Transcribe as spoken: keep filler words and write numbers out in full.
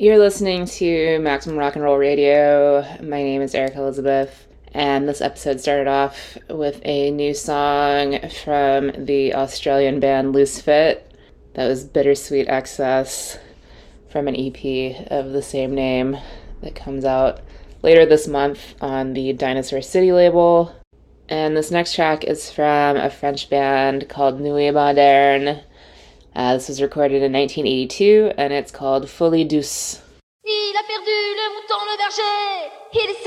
You're listening to Maximum Rock and Roll Radio. My name is Erica Elizabeth, and this episode started off with a new song from the Australian band Loose Fit. That was Bittersweet Excess from an E P of the same name that comes out later this month on the Dinosaur City label. And this next track is from a French band called Nuit Moderne. Uh, this was recorded in nineteen eighty-two, and it's called Folie Douce. Il a perdu le mouton, le berger. Il